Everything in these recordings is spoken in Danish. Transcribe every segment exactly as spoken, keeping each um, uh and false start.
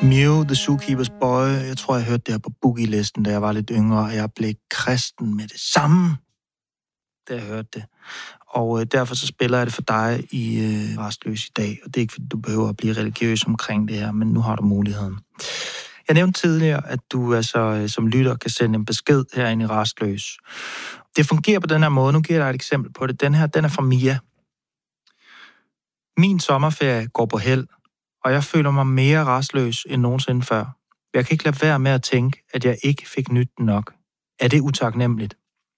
Mew, The Zookeeper's Boy. Jeg tror, jeg hørte det her på Boogie-listen, da jeg var lidt yngre, og jeg blev kristen med det samme, da jeg hørte det. Og øh, derfor så spiller jeg det for dig i øh, Rastløs i dag, og det er ikke, fordi du behøver at blive religiøs omkring det her, men nu har du muligheden. Jeg nævnte tidligere, at du altså øh, som lytter kan sende en besked herinde i Rastløs. Det fungerer på den her måde. Nu giver jeg dig et eksempel på det. Den her, den er fra Mia. Min sommerferie går på held, og jeg føler mig mere rastløs end nogensinde før. Jeg kan ikke lade være med at tænke, at jeg ikke fik nyt nok. Er det utaknemmeligt?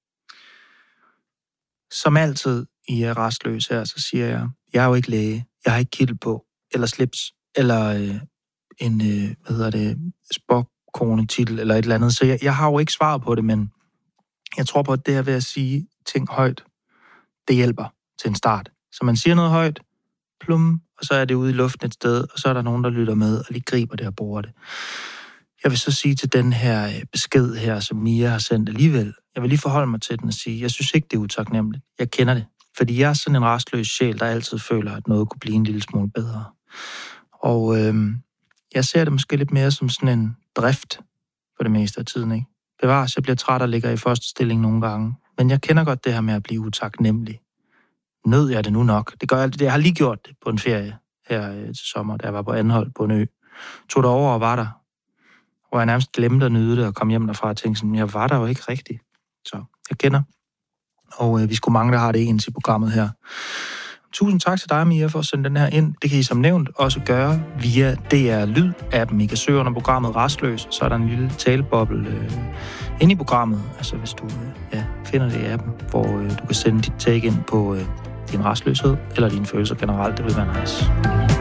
Som altid i Rastløs her, så siger jeg, jeg er jo ikke læge. Jeg har ikke kittel på, eller slips, eller øh, en, øh, hvad hedder det, spokkonetitel, eller et eller andet. Så jeg, jeg har jo ikke svaret på det, men jeg tror på, at det her ved at sige ting højt, det hjælper til en start. Så man siger noget højt, plum, og så er det ude i luften et sted, og så er der nogen, der lytter med, og de griber det og bruger det. Jeg vil så sige til den her besked her, som Mia har sendt alligevel, jeg vil lige forholde mig til den og sige, jeg synes ikke, det er utaknemmeligt. Jeg kender det. Fordi jeg er sådan en rastløs sjæl, der altid føler, at noget kunne blive en lille smule bedre. Og øh, jeg ser det måske lidt mere som sådan en drift for det meste af tiden, ikke? Bevares, jeg bliver træt og ligger i første stilling nogle gange. Men jeg kender godt det her med at blive utaknemmelig. Nød jeg det nu nok? Det gør jeg, jeg har lige gjort det på en ferie her øh, til sommer, da jeg var på Anholt på en ø. Tog derover og var der. Hvor jeg nærmest glemte at nyde det og kom hjem derfra og tænkte sådan, jeg var der jo ikke rigtigt. Så jeg kender. Og øh, vi skulle mange, der har det ens i programmet her. Tusind tak til dig, Mia, for at sende den her ind. Det kan I som nævnt også gøre via D R Lyd-appen. I kan søge under programmet Rastløs, så er der en lille taleboble øh, inde i programmet. Altså hvis du øh, ja, finder det i appen, hvor øh, du kan sende dit take ind på øh, din rastløshed eller dine følelser generelt. Det vil være nice.